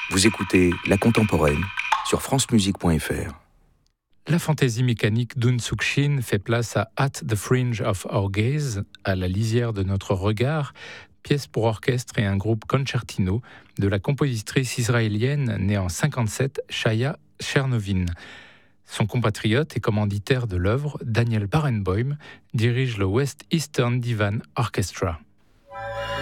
Vous écoutez La Contemporaine sur francemusique.fr. La fantaisie mécanique d'Un Suk Shin fait place à At the Fringe of Our Gaze, à la lisière de notre regard, pièce pour orchestre et un groupe concertino de la compositrice israélienne née en 1957, Chaya Chernovin. Son compatriote et commanditaire de l'œuvre, Daniel Barenboim, dirige le West Eastern Divan Orchestra.